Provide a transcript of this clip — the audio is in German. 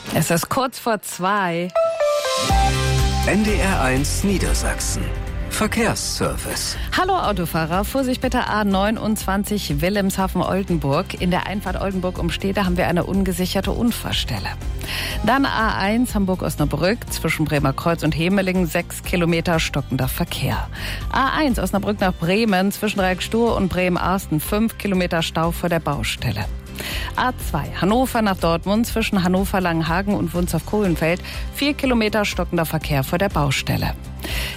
Es ist kurz vor 2. NDR1 Niedersachsen. Verkehrsservice. Hallo Autofahrer, Vorsicht bitte A29 Wilhelmshaven-Oldenburg. In der Einfahrt Oldenburg-Umstede haben wir eine ungesicherte Unfallstelle. Dann A1 Hamburg-Osnabrück zwischen Bremerkreuz und Hemelingen 6 Kilometer stockender Verkehr. A1 Osnabrück nach Bremen zwischen Dreieckstuhr und Bremen-Arsten 5 Kilometer Stau vor der Baustelle. A2 Hannover nach Dortmund zwischen Hannover-Langenhagen und Wunstorf-Kohlenfeld 4 Kilometer stockender Verkehr vor der Baustelle.